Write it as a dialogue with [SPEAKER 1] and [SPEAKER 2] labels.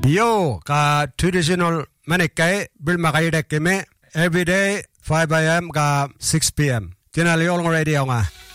[SPEAKER 1] Bio ka traditional manikai bil makai dek keme every day 5 a.m. ka 6 p.m. Tinali olong radio nga.